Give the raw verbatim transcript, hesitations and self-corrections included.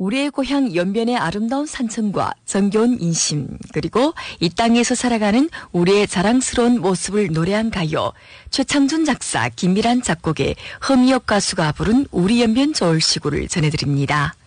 우리의 고향 연변의 아름다운 산천과 정겨운 인심, 그리고 이 땅에서 살아가는 우리의 자랑스러운 모습을 노래한 가요. 최창준 작사, 김미란 작곡의 허미역 가수가 부른 우리 연변 좋을 시구를 전해드립니다.